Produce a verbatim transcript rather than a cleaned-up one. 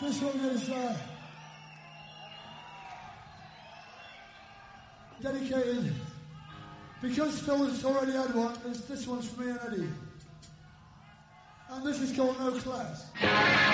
This one is uh, dedicated, because Phil has already had one, this, this one's for me and Eddie. And this is called No Class.